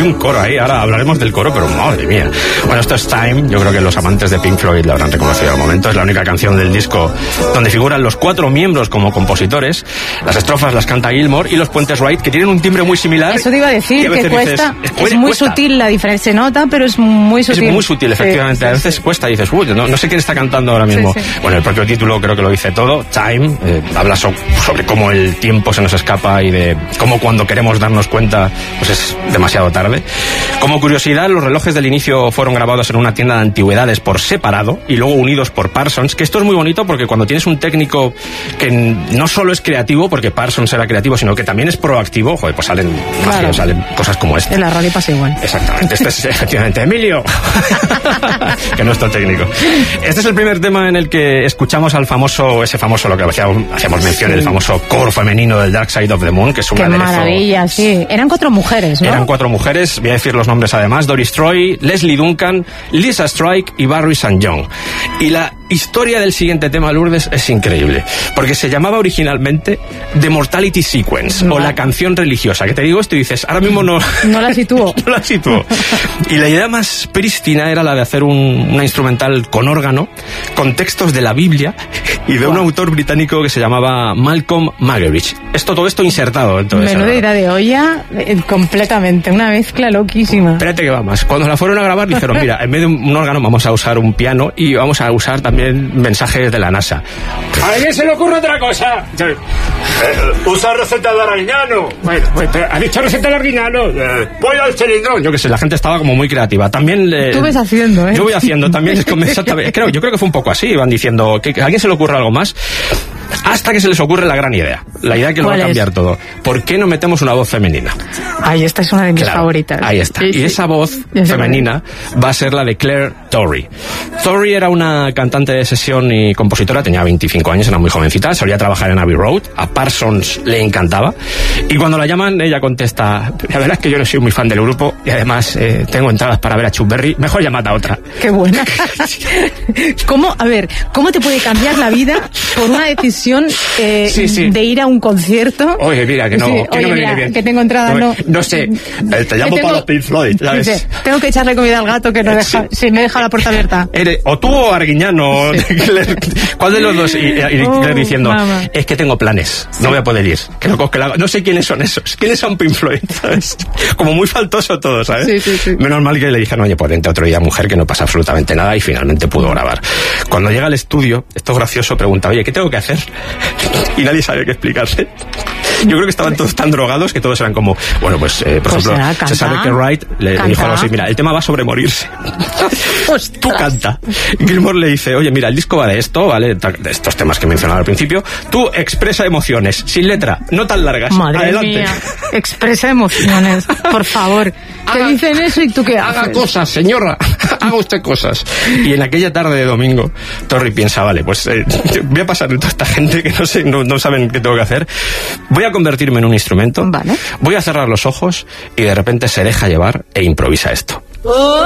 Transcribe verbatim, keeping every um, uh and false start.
un coro ahí, ahora hablaremos del coro, pero madre mía. Bueno, esto es Time, yo creo que los amantes de Pink Floyd lo habrán reconocido al momento, es la única canción del disco donde figuran los cuatro miembros como compositores, las estrofas las canta Gilmour y los puentes Wright, que tienen un timbre muy similar. Eso te iba a decir, a que cuesta, dices, es, es muy cuesta. sutil la diferencia, se nota, pero es muy sutil. Es muy sutil, efectivamente, sí, sí, a veces sí. cuesta, dices, uy, no, no sé quién está cantando ahora mismo. Sí, sí. Bueno, el propio título creo que lo dice todo, Time, eh, habla so, sobre cómo el tiempo se nos escapa y de cómo cuando queremos darnos cuenta, pues es demasiado tarde. Como curiosidad, los relojes del inicio fueron grabados en una tienda de antigüedades por separado y luego unidos por Parsons, que esto es muy bonito porque cuando tienes un técnico que no solo es creativo, porque Parsons era creativo, sino que también es proactivo, joder, pues salen claro. magios, salen cosas como esta. En la radio pasa igual. Exactamente, este es efectivamente Emilio, que nuestro técnico. Este es el primer tema en el que escuchamos al famoso, ese famoso, lo que hacíamos, hacíamos mención, sí. el famoso coro femenino del Dark Side of the Moon, que es un Qué aderezo. maravilla, sí. Eran cuatro mujeres, ¿no? Eran cuatro mujeres, voy a decir los nombres además, Doris Troy, Leslie Duncan, Lisa Strike y Barry Saint John. Y la historia del siguiente tema, Lourdes, es increíble, porque se llamaba originalmente The Mortality Sequence, no. o la canción religiosa, que te digo esto y dices, ahora mismo no... No la sitúo. no la sitúo. Y la idea más prístina era la de hacer un, una instrumental con órgano, con textos de la Biblia y de wow. un autor británico que se llamaba Malcolm Muggeridge. Esto, todo esto insertado en todo eso. Menuda idea de olla, eh, completamente, una mezcla loquísima. Espérate que va más. Cuando la fueron a grabar dijeron, mira, en vez de un órgano vamos a usar un piano y vamos a usar también mensajes de la NASA. ¿A alguien se le ocurre otra cosa? Eh, usa receta de Arguiñano. Bueno, pues, ¿ha dicho receta de Arguiñano? Eh, voy al cilindrón. Yo qué sé, la gente estaba como muy creativa. También le, Tú ves haciendo, ¿eh? Yo voy haciendo, también es como exactamente, creo, yo creo que fue un poco así, iban diciendo que, que a alguien se le ocurre algo más, hasta que se les ocurre la gran idea, la idea que lo va a cambiar es? todo. ¿Por qué no metemos una voz femenina? Ay, esta es una de mis claro, favoritas. Ahí está. Sí, y sí. esa voz femenina va a ser la de Claire Torrey. Torrey era una cantante de sesión y compositora, tenía veinticinco años, era muy jovencita, solía trabajar en Abbey Road, a Parsons le encantaba, y cuando la llaman, ella contesta, la verdad es que yo no soy muy fan del grupo, y además eh, tengo entradas para ver a Chuck Berry, mejor llamad a otra. Qué buena. ¿Cómo, a ver, cómo te puede cambiar la vida por una decisión eh, sí, sí. de ir a un concierto? Oye, mira, que no, sí, que oye, no me mira, viene bien. Que tengo entrada, no. No, no sé, eh, te llamo tengo, para los Pink Floyd, ¿sabes? Dice, tengo que echarle comida al gato que no deja, sí. si me deja la puerta abierta. Eres, o tú o Arguiñano, sí. ¿cuál de los dos? Y, y, y oh, diciendo, mamá. es que tengo planes, sí. no voy a poder ir. Que no, que la, no sé quiénes son esos, quiénes son Pink Floyd, ¿sabes? Como muy faltoso todo, ¿sabes? Sí, sí, sí. Menos mal que le dijeron, oye, pues vente otro día, mujer, que no pasa absolutamente nada, y finalmente pudo grabar. Cuando llega al estudio, esto es gracioso, pregunta, oye, ¿qué tengo que hacer? Y nadie sabe qué explicarse. Yo creo que estaban todos tan drogados que todos eran como, bueno, pues, eh, por pues ejemplo, será, se sabe que Wright le, le dijo algo así, mira, el tema va sobre morirse. Tú canta. Gilmour le dice, oye, mira, el disco va de esto, ¿vale? De estos temas que mencionaba al principio. Tú expresa emociones, sin letra, no tan largas. Madre Adelante. mía, expresa emociones, por favor. Te haga, dicen eso y tú qué haces. Haga cosas, señora, haga usted cosas. Y en aquella tarde de domingo, Torrey piensa, vale, pues eh, voy a pasar de toda esta gente que no sé, no, no saben qué tengo que hacer. Voy a convertirme en un instrumento, vale. voy a cerrar los ojos y de repente se deja llevar e improvisa esto.